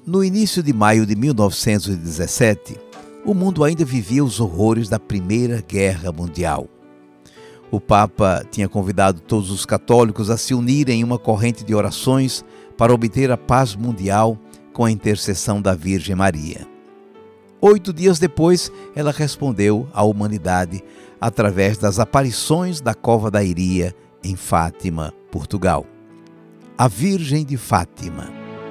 No início de maio de 1917, o mundo ainda vivia os horrores da Primeira Guerra Mundial. O Papa tinha convidado todos os católicos a se unirem em uma corrente de orações para obter a paz mundial com a intercessão da Virgem Maria. 8 dias depois, ela respondeu à humanidade através das aparições da Cova da Iria, em Fátima, Portugal. A Virgem de Fátima.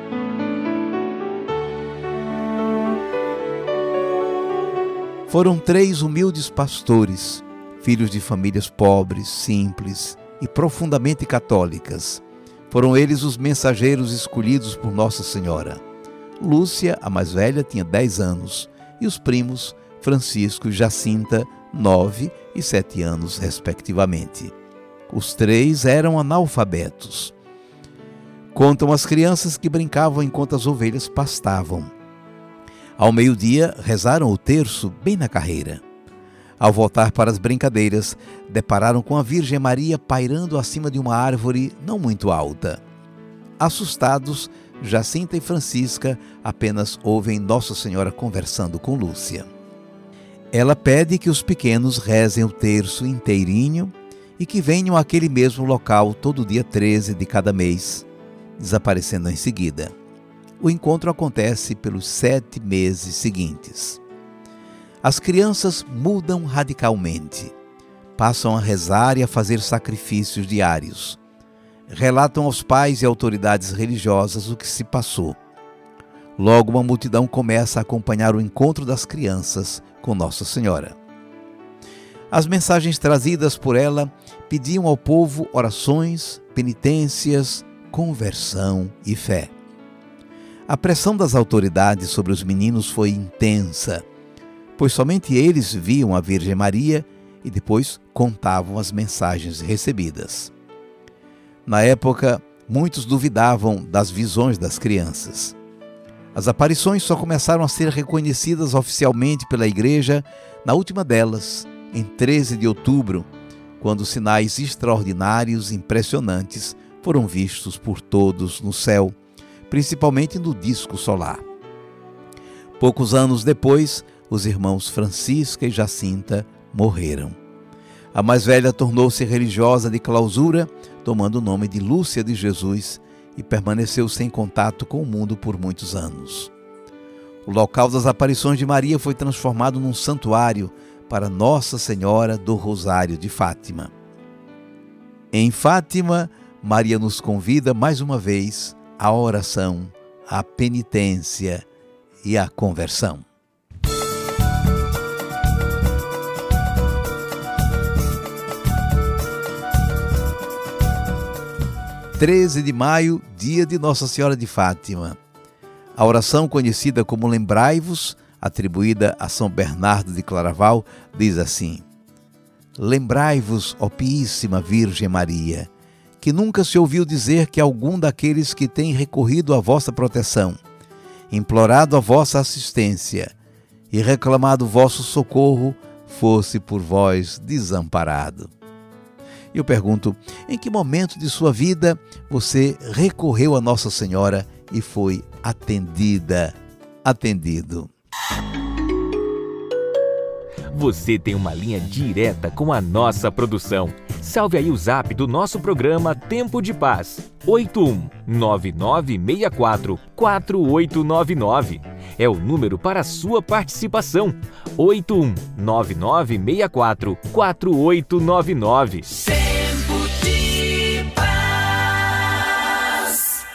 Foram 3 humildes pastores, filhos de famílias pobres, simples e profundamente católicas. Foram eles os mensageiros escolhidos por Nossa Senhora. Lúcia, a mais velha, tinha 10 anos, e os primos, Francisco e Jacinta, 9 e 7 anos, respectivamente. Os 3 eram analfabetos. Contam as crianças que brincavam enquanto as ovelhas pastavam. Ao meio-dia, rezaram o terço bem na carreira. Ao voltar para as brincadeiras, depararam com a Virgem Maria pairando acima de uma árvore não muito alta. Assustados, Jacinta e Francisca apenas ouvem Nossa Senhora conversando com Lúcia. Ela pede que os pequenos rezem o terço inteirinho e que venham àquele mesmo local todo dia 13 de cada mês, desaparecendo em seguida. O encontro acontece pelos 7 meses seguintes. As crianças mudam radicalmente. Passam a rezar e a fazer sacrifícios diários. Relatam aos pais e autoridades religiosas o que se passou. Logo, uma multidão começa a acompanhar o encontro das crianças com Nossa Senhora. As mensagens trazidas por ela pediam ao povo orações, penitências, conversão e fé. A pressão das autoridades sobre os meninos foi intensa, pois somente eles viam a Virgem Maria e depois contavam as mensagens recebidas. Na época, muitos duvidavam das visões das crianças. As aparições só começaram a ser reconhecidas oficialmente pela Igreja na última delas, em 13 de outubro, quando sinais extraordinários e impressionantes foram vistos por todos no céu, principalmente no disco solar. Poucos anos depois, os irmãos Francisca e Jacinta morreram. A mais velha tornou-se religiosa de clausura, tomando o nome de Lúcia de Jesus, e permaneceu sem contato com o mundo por muitos anos. O local das aparições de Maria foi transformado num santuário para Nossa Senhora do Rosário de Fátima. Em Fátima, Maria nos convida mais uma vez à oração, à penitência e à conversão. – 13 de maio, dia de Nossa Senhora de Fátima. A oração conhecida como Lembrai-vos, atribuída a São Bernardo de Claraval, diz assim: Lembrai-vos, ó Piíssima Virgem Maria, que nunca se ouviu dizer que algum daqueles que têm recorrido à vossa proteção, implorado a vossa assistência e reclamado vosso socorro, fosse por vós desamparado. Eu pergunto, em que momento de sua vida você recorreu a Nossa Senhora e foi atendido? Você tem uma linha direta com a nossa produção. Salve aí o zap do nosso programa Tempo de Paz, 8199644899. É o número para a sua participação, 8199644899. Tempo de Paz.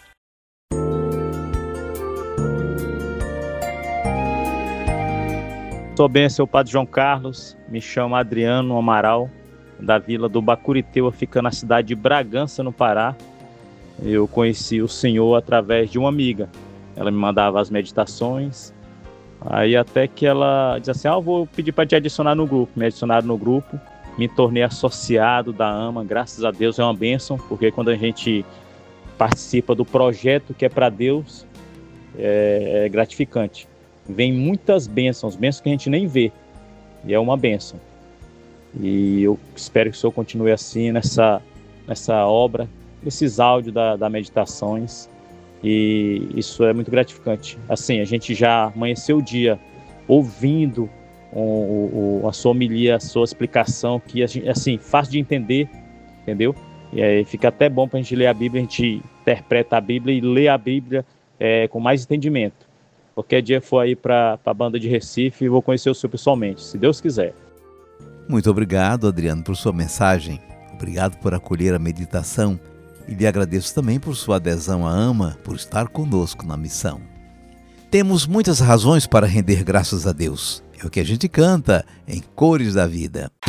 Sou bem, seu Padre João Carlos, me chamo Adriano Amaral, da vila do Bacuriteua, fica na cidade de Bragança, no Pará. Eu conheci o Senhor através de uma amiga. Ela me mandava as meditações, aí até que ela disse assim, vou pedir para te adicionar no grupo. Me adicionaram no grupo, me tornei associado da AMA, graças a Deus é uma bênção, porque quando a gente participa do projeto que é para Deus, é gratificante. Vem muitas bênçãos que a gente nem vê, e é uma bênção. E eu espero que o Senhor continue assim nessa obra, nesses áudios da meditações, E isso é muito gratificante. Assim, a gente já amanheceu o dia ouvindo a sua homilia, a sua explicação, que assim, fácil de entender, entendeu? E aí fica até bom para a gente ler a Bíblia, a gente interpreta a Bíblia e lê a Bíblia com mais entendimento. Qualquer dia for aí para a banda de Recife, eu vou conhecer o senhor pessoalmente, se Deus quiser. Muito obrigado, Adriano, por sua mensagem. Obrigado por acolher a meditação e lhe agradeço também por sua adesão à AMA, por estar conosco na missão. Temos muitas razões para render graças a Deus. É o que a gente canta em Cores da Vida.